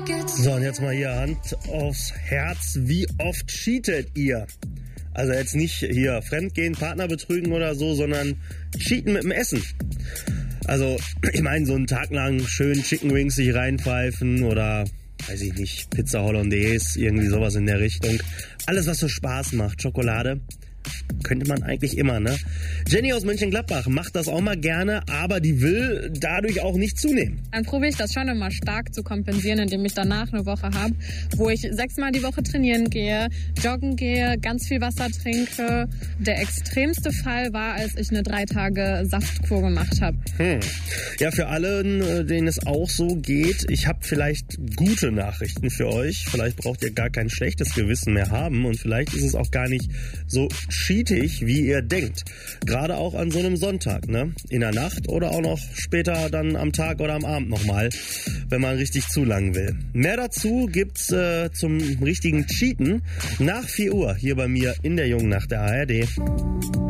So, und jetzt mal hier Hand aufs Herz. Wie oft cheatet ihr? Also jetzt nicht hier fremdgehen, Partner betrügen oder so, sondern cheaten mit dem Essen. Also, ich meine, so einen Tag lang schön Chicken Wings sich reinpfeifen oder, weiß ich nicht, Pizza Hollandaise, irgendwie sowas in der Richtung. Alles, was so Spaß macht, Schokolade. Könnte man eigentlich immer, ne? Jenny aus Mönchengladbach macht das auch mal gerne, aber die will dadurch auch nicht zunehmen. Dann probiere ich das schon immer stark zu kompensieren, indem ich danach eine Woche habe, wo ich 6-mal die Woche trainieren gehe, joggen gehe, ganz viel Wasser trinke. Der extremste Fall war, als ich eine 3 Tage Saftkur gemacht habe. Ja, für alle, denen es auch so geht, ich habe vielleicht gute Nachrichten für euch. Vielleicht braucht ihr gar kein schlechtes Gewissen mehr haben und vielleicht ist es auch gar nicht so cheatig, wie ihr denkt. Gerade auch an so einem Sonntag, ne? In der Nacht oder auch noch später dann am Tag oder am Abend nochmal, wenn man richtig zulangen will. Mehr dazu gibt's zum richtigen Cheaten nach 4 Uhr hier bei mir in der Jungen Nacht der ARD.